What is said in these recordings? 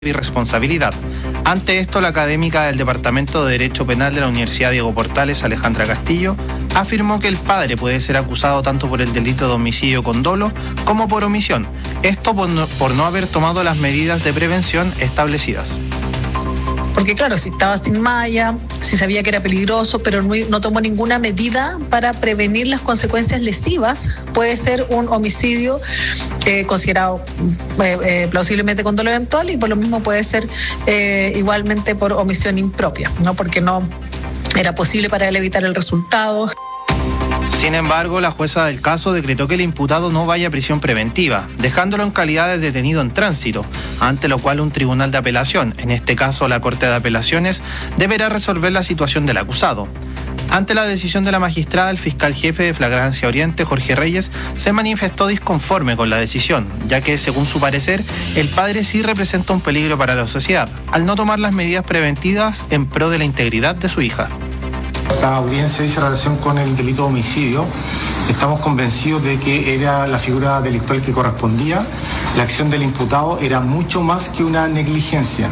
irresponsabilidad. Ante esto, la académica del Departamento de Derecho Penal de la Universidad Diego Portales, Alejandra Castillo, afirmó que el padre puede ser acusado tanto por el delito de homicidio con dolo como por omisión, esto por no haber tomado las medidas de prevención establecidas. Porque claro, si estaba sin malla, si sabía que era peligroso, pero no tomó ninguna medida para prevenir las consecuencias lesivas, puede ser un homicidio considerado plausiblemente con dolo eventual, y por lo mismo puede ser igualmente por omisión impropia, ¿no? Porque no era posible para él evitar el resultado. Sin embargo, la jueza del caso decretó que el imputado no vaya a prisión preventiva, dejándolo en calidad de detenido en tránsito, ante lo cual un tribunal de apelación, en este caso la Corte de Apelaciones, deberá resolver la situación del acusado. Ante la decisión de la magistrada, el fiscal jefe de Flagrancia Oriente, Jorge Reyes, se manifestó disconforme con la decisión, ya que, según su parecer, el padre sí representa un peligro para la sociedad, al no tomar las medidas preventivas en pro de la integridad de su hija. La audiencia dice en relación con el delito de homicidio. Estamos convencidos de que era la figura delictual que correspondía. La acción del imputado era mucho más que una negligencia.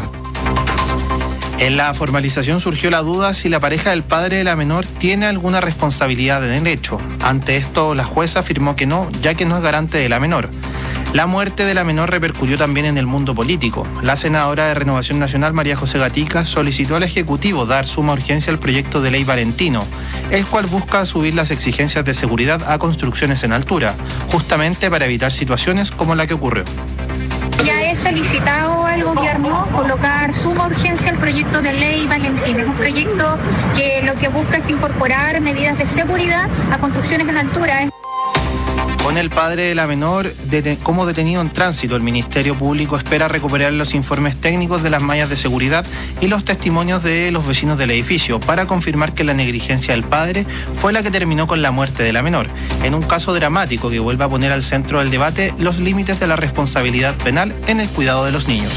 En la formalización surgió la duda si la pareja del padre de la menor tiene alguna responsabilidad en el hecho. Ante esto, la jueza afirmó que no, ya que no es garante de la menor. La muerte de la menor repercutió también en el mundo político. La senadora de Renovación Nacional, María José Gatica, solicitó al Ejecutivo dar suma urgencia al proyecto de ley Valentino, el cual busca subir las exigencias de seguridad a construcciones en altura, justamente para evitar situaciones como la que ocurrió. Ya he solicitado al gobierno colocar suma urgencia al proyecto de ley Valentín. Es un proyecto que lo que busca es incorporar medidas de seguridad a construcciones en altura. Con el padre de la menor como detenido en tránsito, el Ministerio Público espera recuperar los informes técnicos de las mallas de seguridad y los testimonios de los vecinos del edificio para confirmar que la negligencia del padre fue la que terminó con la muerte de la menor, en un caso dramático que vuelve a poner al centro del debate los límites de la responsabilidad penal en el cuidado de los niños.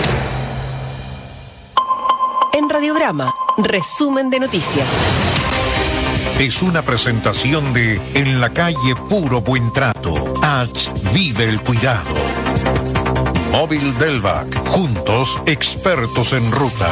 En Radiograma, resumen de noticias. Es una presentación de En la calle Puro Buen Trato. H. Vive el cuidado. Móvil Delvac. Juntos, expertos en ruta.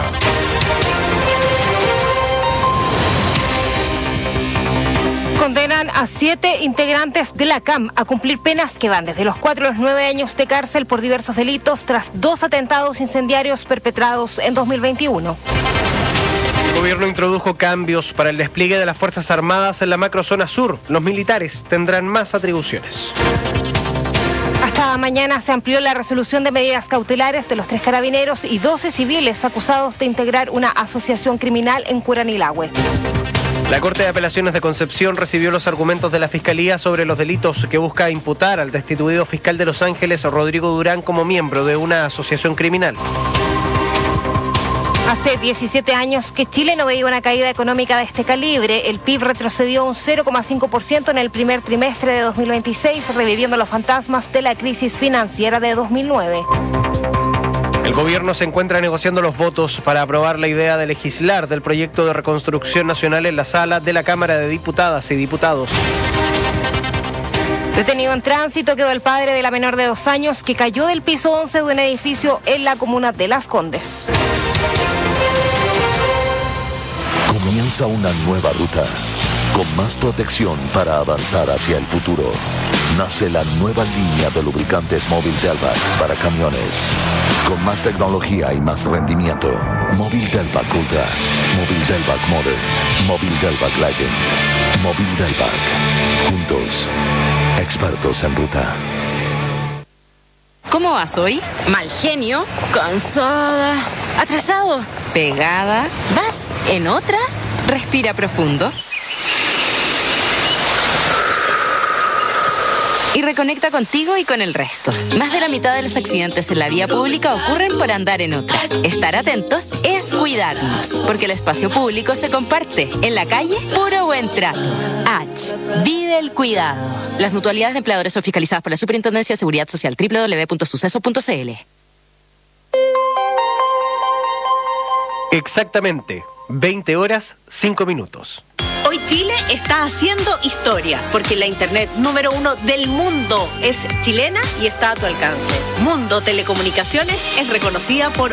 Condenan a 7 integrantes de la CAM a cumplir penas que van desde los 4 a los 9 años de cárcel por diversos delitos tras 2 atentados incendiarios perpetrados en 2021. El gobierno introdujo cambios para el despliegue de las Fuerzas Armadas en la macrozona sur. Los militares tendrán más atribuciones. Hasta mañana se amplió la resolución de medidas cautelares de los 3 carabineros y 12 civiles acusados de integrar una asociación criminal en Curanilahue. La Corte de Apelaciones de Concepción recibió los argumentos de la Fiscalía sobre los delitos que busca imputar al destituido fiscal de Los Ángeles, Rodrigo Durán, como miembro de una asociación criminal. Hace 17 años que Chile no veía una caída económica de este calibre. El PIB retrocedió un 0,5% en el primer trimestre de 2026, reviviendo los fantasmas de la crisis financiera de 2009. El gobierno se encuentra negociando los votos para aprobar la idea de legislar del proyecto de reconstrucción nacional en la sala de la Cámara de Diputadas y Diputados. Detenido en tránsito quedó el padre de la menor de 2 años que cayó del piso 11 de un edificio en la comuna de Las Condes. Comienza una nueva ruta, con más protección para avanzar hacia el futuro. Nace la nueva línea de lubricantes Móvil Delvac para camiones. Con más tecnología y más rendimiento. Móvil Delvac Ultra, Móvil Delvac Modern, Móvil Delvac Legend, Móvil Delvac. Juntos, expertos en ruta. ¿Cómo vas hoy? Mal genio, cansada, atrasado, pegada. ¿Vas en otra? Respira profundo. Y reconecta contigo y con el resto. Más de la mitad de los accidentes en la vía pública ocurren por andar en otra. Estar atentos es cuidarnos, porque el espacio público se comparte. En la calle, puro buen trato. H. Vive el cuidado. Las mutualidades de empleadores son fiscalizadas por la Superintendencia de Seguridad Social. www.suceso.cl. Exactamente, 20 horas, 5 minutos. Hoy Chile está haciendo historia, porque la internet número 1 del mundo es chilena y está a tu alcance. Mundo Telecomunicaciones es reconocida por